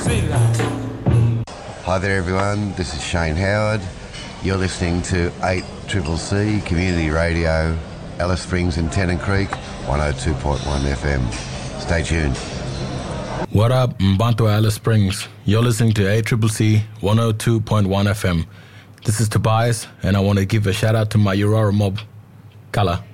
Hi there everyone, this is Shane Howard. You're listening to 8CCC Community Radio, Alice Springs and Tennant Creek, 102.1 FM. Stay tuned. What up, Mbantu Alice Springs? You're listening to 8CCC 102.1 FM. This is Tobias, and I want to give a shout out to my Aurora mob. Kala.